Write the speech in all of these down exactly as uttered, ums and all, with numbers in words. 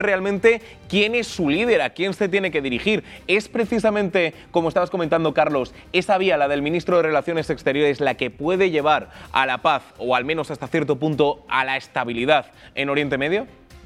realmente quién es su líder, a quién se tiene que dirigir. Es precisamente, como estabas comentando, Carlos, esa vía, la del ministro de Relaciones Exteriores, la que puede llevar a la paz, o al menos hasta cierto punto a la estabilidad en Oriente Medio.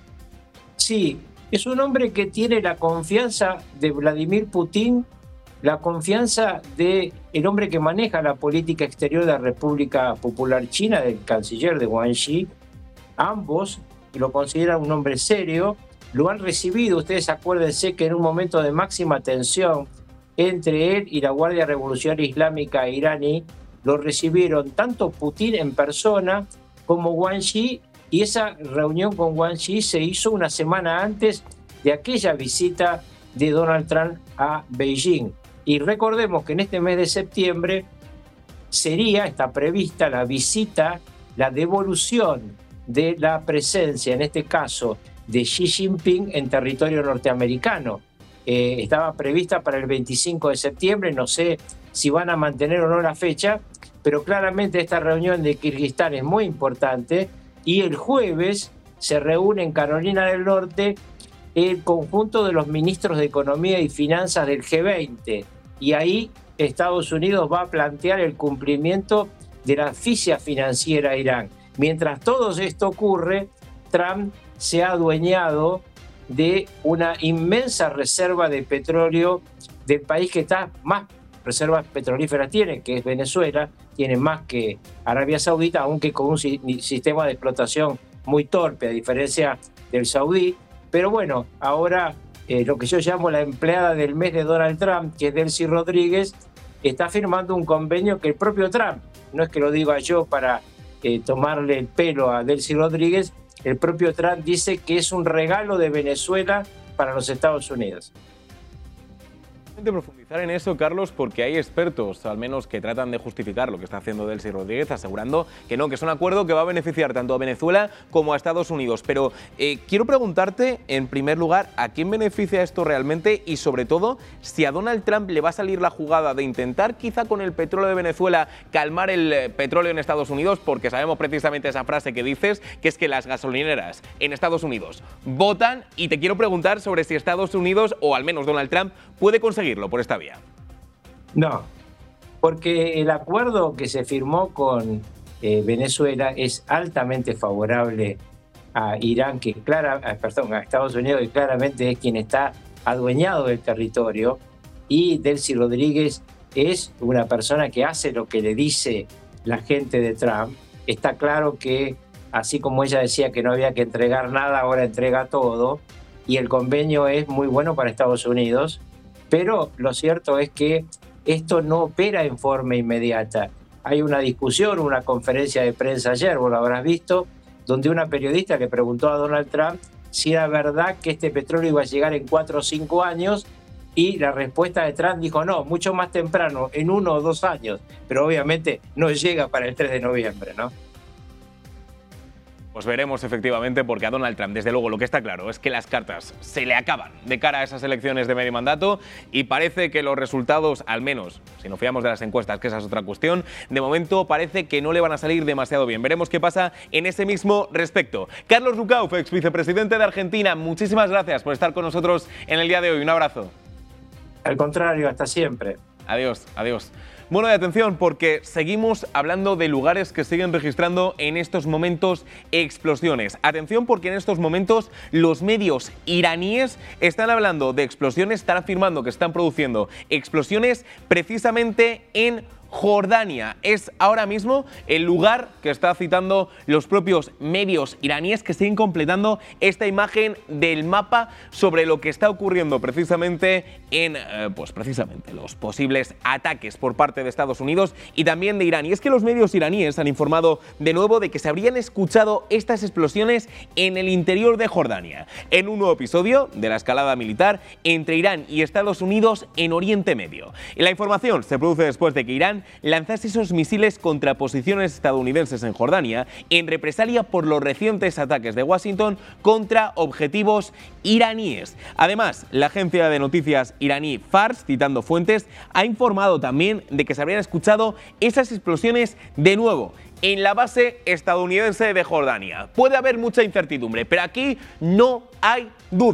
Sí, es un hombre que tiene la confianza de Vladimir Putin, la confianza del hombre que maneja la política exterior de la República Popular China, del canciller de Wang Yi. Ambos lo consideran un hombre serio, lo han recibido. Ustedes acuérdense que en un momento de máxima tensión entre él y la Guardia Revolucionaria Islámica iraní, lo recibieron tanto Putin en persona como Wang Yi, y esa reunión con Wang Yi se hizo una semana antes de aquella visita de Donald Trump a Beijing. Y recordemos que en este mes de septiembre sería, está prevista la visita, la devolución de la presencia, en este caso, de Xi Jinping en territorio norteamericano. Eh, estaba prevista para el veinticinco de septiembre, no sé si van a mantener o no la fecha, pero claramente esta reunión de Kirguistán es muy importante, y el jueves se reúne en Carolina del Norte el conjunto de los ministros de Economía y Finanzas del G veinte, y ahí Estados Unidos va a plantear el cumplimiento de la asfixia financiera a Irán. Mientras todo esto ocurre, Trump se ha adueñado de una inmensa reserva de petróleo del país que está más reservas petrolíferas tiene, que es Venezuela, tiene más que Arabia Saudita, aunque con un si- sistema de explotación muy torpe, a diferencia del saudí. Pero bueno, ahora eh, lo que yo llamo la empleada del mes de Donald Trump, que es Delcy Rodríguez, está firmando un convenio que el propio Trump, no es que lo diga yo para eh, tomarle el pelo a Delcy Rodríguez, el propio Trump dice que es un regalo de Venezuela para los Estados Unidos. De profundizar en eso, Carlos, porque hay expertos, al menos, que tratan de justificar lo que está haciendo Delcy Rodríguez, asegurando que no, que es un acuerdo que va a beneficiar tanto a Venezuela como a Estados Unidos. Pero eh, quiero preguntarte, en primer lugar, ¿a quién beneficia esto realmente? Y sobre todo, si a Donald Trump le va a salir la jugada de intentar, quizá con el petróleo de Venezuela, calmar el eh, petróleo en Estados Unidos, porque sabemos precisamente esa frase que dices, que es que las gasolineras en Estados Unidos votan, y te quiero preguntar sobre si Estados Unidos, o al menos Donald Trump, puede conseguir por esta vía. No, porque el acuerdo que se firmó con eh, Venezuela es altamente favorable a Irán, que clara, perdón, a Estados Unidos, que claramente es quien está adueñado del territorio, y Delcy Rodríguez es una persona que hace lo que le dice la gente de Trump. Está claro que, así como ella decía que no había que entregar nada, ahora entrega todo, y el convenio es muy bueno para Estados Unidos. Pero lo cierto es que esto no opera en forma inmediata. Hay una discusión, una conferencia de prensa ayer, vos lo habrás visto, donde una periodista le preguntó a Donald Trump si era verdad que este petróleo iba a llegar en cuatro o cinco años, y la respuesta de Trump dijo no, mucho más temprano, en uno o dos años, pero obviamente no llega para el tres de noviembre, ¿no? Pues veremos efectivamente, porque a Donald Trump, desde luego, lo que está claro es que las cartas se le acaban de cara a esas elecciones de medio mandato, y parece que los resultados, al menos si nos fiamos de las encuestas, que esa es otra cuestión, de momento parece que no le van a salir demasiado bien. Veremos qué pasa en ese mismo respecto. Carlos Rucauf, ex vicepresidente de Argentina, muchísimas gracias por estar con nosotros en el día de hoy. Un abrazo. Al contrario, hasta siempre. Adiós, adiós. Bueno, y atención, porque seguimos hablando de lugares que siguen registrando en estos momentos explosiones. Atención, porque en estos momentos los medios iraníes están hablando de explosiones, están afirmando que están produciendo explosiones precisamente en Jordania. Es ahora mismo el lugar que está citando los propios medios iraníes, que siguen completando esta imagen del mapa sobre lo que está ocurriendo precisamente en eh, pues precisamente los posibles ataques por parte de Estados Unidos y también de Irán. Y es que los medios iraníes han informado de nuevo de que se habrían escuchado estas explosiones en el interior de Jordania, en un nuevo episodio de la escalada militar entre Irán y Estados Unidos en Oriente Medio. Y la información se produce después de que Irán lanzase esos misiles contra posiciones estadounidenses en Jordania en represalia por los recientes ataques de Washington contra objetivos iraníes. Además, la agencia de noticias iraní Fars, citando fuentes, ha informado también de que se habrían escuchado esas explosiones de nuevo en la base estadounidense de Jordania. Puede haber mucha incertidumbre, pero aquí no hay